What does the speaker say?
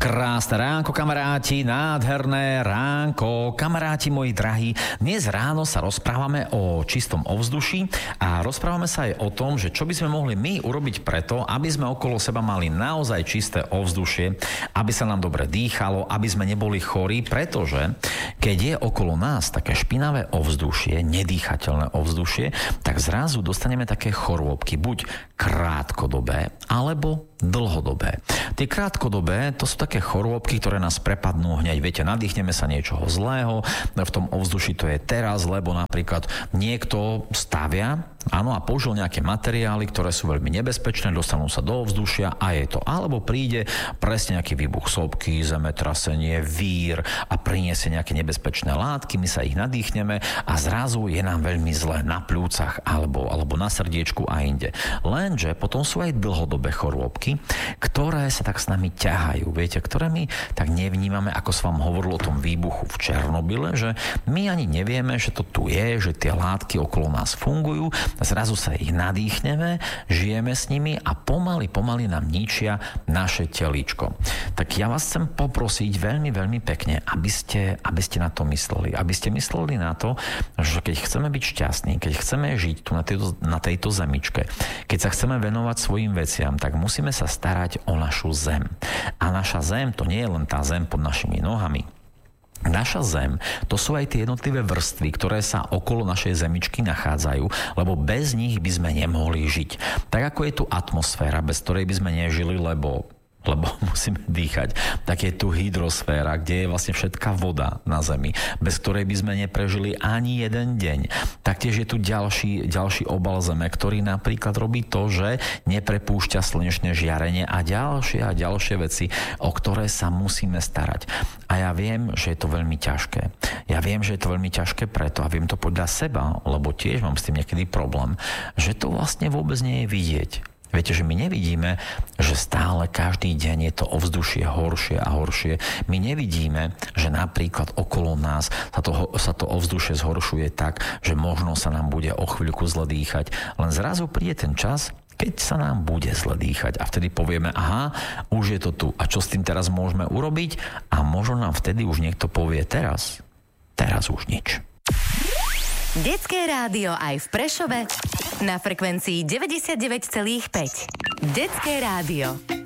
Krásne ránko, kamaráti, nádherné ránko, kamaráti moji drahí. Dnes ráno sa rozprávame o čistom ovzduší a rozprávame sa aj o tom, že čo by sme mohli my urobiť preto, aby sme okolo seba mali naozaj čisté ovzdušie, aby sa nám dobre dýchalo, aby sme neboli chorí, pretože keď je okolo nás také špinavé ovzdušie, nedýchateľné ovzdušie, tak zrazu dostaneme také chorôbky, buď krátkodobé, alebo dlhodobé. Tie krátkodobé, to sú také chorôbky, ktoré nás prepadnú hneď. Viete, nadýchneme sa niečoho zlého, v tom ovzduší to je teraz, lebo napríklad niekto stavia, áno, a použil nejaké materiály, ktoré sú veľmi nebezpečné, dostanú sa do ovzdušia a je to. Alebo príde presne nejaký výbuch sopky, zemetrasenie, vír a priniesie nejaké nebezpečné látky, my sa ich nadýchneme a zrazu je nám veľmi zle na pľúcach alebo na srdiečku a inde. Lenže potom sú aj dlhodobé chorôbky, ktoré sa tak s nami ťahajú, viete, ktoré my tak nevnímame, ako som vám hovoril o tom výbuchu v Černobyle, že my ani nevieme, že to tu je, že tie látky okolo nás fungujú, zrazu sa ich nadýchneme, žijeme s nimi a pomaly nám ničia naše telíčko. Tak ja vás chcem poprosiť veľmi, veľmi pekne, aby ste na to mysleli. Aby ste mysleli na to, že keď chceme byť šťastní, keď chceme žiť tu na tejto zemičke, keď sa chceme venovať svojim veciam, tak musíme sa starať o našu zem. A naša zem, to nie je len tá zem pod našimi nohami. Naša zem, to sú aj tie jednotlivé vrstvy, ktoré sa okolo našej zemičky nachádzajú, lebo bez nich by sme nemohli žiť. Tak ako je tu atmosféra, bez ktorej by sme nežili, lebo musíme dýchať. Tak je tu hydrosféra, kde je vlastne všetká voda na Zemi, bez ktorej by sme neprežili ani jeden deň. Taktiež je tu ďalší obal Zeme, ktorý napríklad robí to, že neprepúšťa slnečné žiarenie a ďalšie veci, o ktoré sa musíme starať. A ja viem, že je to veľmi ťažké. Ja viem, že je to veľmi ťažké preto a viem to podľa seba, lebo tiež mám s tým niekedy problém, že to vlastne vôbec nie je vidieť. Viete, že my nevidíme, že stále každý deň je to ovzdušie horšie a horšie. My nevidíme, že napríklad okolo nás sa to ovzdušie zhoršuje tak, že možno sa nám bude o chvíľku zle dýchať. Len zrazu príde ten čas, keď sa nám bude zle dýchať a vtedy povieme, aha, už je to tu a čo s tým teraz môžeme urobiť? A možno nám vtedy už niekto povie teraz už nič. Detské rádio aj v Prešove na frekvencii 99,5. Detské rádio.